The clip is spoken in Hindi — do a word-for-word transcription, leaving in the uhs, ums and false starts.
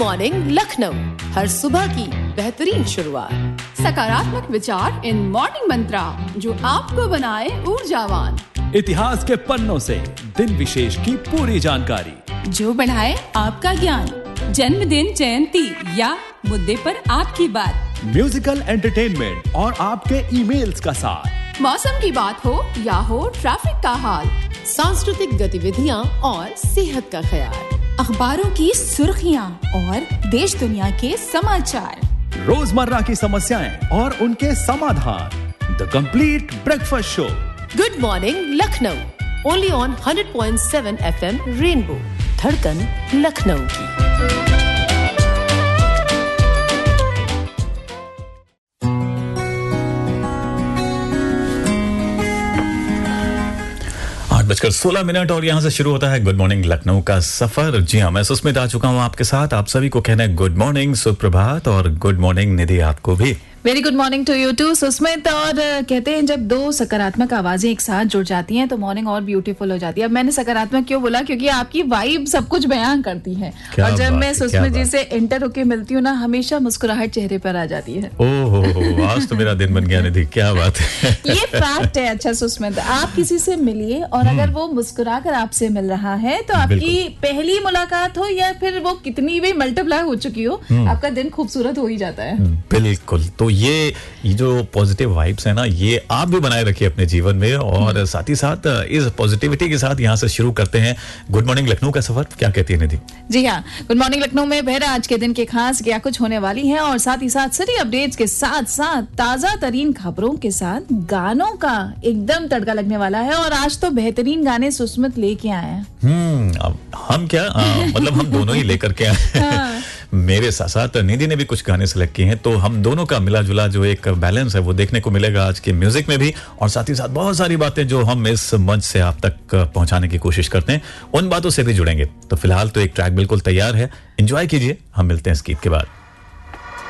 मॉर्निंग लखनऊ, हर सुबह की बेहतरीन शुरुआत। सकारात्मक विचार इन मॉर्निंग मंत्रा जो आपको बनाए ऊर्जावान। इतिहास के पन्नों से दिन विशेष की पूरी जानकारी जो बढ़ाए आपका ज्ञान। जन्मदिन, जयंती या मुद्दे पर आपकी बात। म्यूजिकल एंटरटेनमेंट और आपके ईमेल्स का साथ। मौसम की बात हो या हो ट्रैफिक का हाल। सांस्कृतिक गतिविधियाँ और सेहत का ख्याल। अखबारों की सुर्खियाँ और देश दुनिया के समाचार। रोजमर्रा की समस्याएं और उनके समाधान। The complete breakfast show. Good morning Lucknow, only on hundred point seven FM rainbow. धड़कन लखनऊ की। बजकर सोलह मिनट और यहाँ से शुरू होता है गुड मॉर्निंग लखनऊ का सफर। जी हाँ, मैं सुस्मित आ चुका हूँ आपके साथ। आप सभी को कहना है गुड मॉर्निंग, सुप्रभात और गुड मॉर्निंग निधि आपको भी। Very good morning to you to Susmit. और कहते हैं जब दो सकारात्मक आवाजें एक साथ जुड़ जाती हैं तो मॉर्निंग और ब्यूटीफुल हो जाती है। अब मैंने सकारात्मक क्यों बोला, क्योंकि आपकी वाइब सब कुछ बयान करती है। और जब मैं सुस्मित जी से इंटर होके मिलती हूँ ना, हमेशा मुस्कुराहट चेहरे पर आ जाती है। ओहो, आज तो मेरा दिन बन गया निधि, क्या बात है। ये फैक्ट है। अच्छा सुस्मित, आप किसी से मिलिए और अगर वो मुस्कुरा कर आपसे मिल रहा है तो आपकी पहली मुलाकात हो या फिर वो कितनी भी मल्टीप्लाई हो चुकी हो, आपका दिन खूबसूरत हो ही जाता है। बिल्कुल। तो ये ये जो पॉजिटिव वाइब्स है ना, ये आप भी बनाए रखिए अपने जीवन में। और साथ ही साथ इस पॉजिटिविटी के साथ यहाँ से शुरू करते हैं गुड मॉर्निंग लखनऊ का सफर। क्या कहती है निधि? जी हाँ, गुड मॉर्निंग लखनऊ में बहरा आज के दिन के खास क्या कुछ होने वाली है और साथ ही साथ सभी अपडेट्स के साथ साथ ताजा तरीन खबरों के साथ गानों का एकदम तड़का लगने वाला है। और आज तो बेहतरीन गाने सुस्मित लेके आए हैं। हम्म अब हम क्या आ, मतलब हम दोनों ही लेकर के आए। मेरे साथ साथ निधि ने भी कुछ गाने सेलेक्ट किए हैं, तो हम दोनों का मिला जुला जो एक बैलेंस है वो देखने को मिलेगा आज के म्यूजिक में भी। और साथ ही साथ बहुत सारी बातें जो हम इस मंच से आप तक पहुंचाने की कोशिश करते हैं, उन बातों से भी जुड़ेंगे। तो फिलहाल तो एक ट्रैक बिल्कुल तैयार है, एंजॉय कीजिए। हम मिलते हैं इस गीत के बाद।